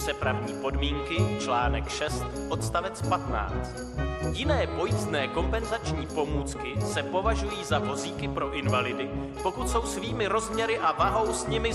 Přepravní podmínky, článek 6, odstavec 15. Jiné pojízdné kompenzační pomůcky se považují za vozíky pro invalidy, pokud jsou svými rozměry a vahou s nimi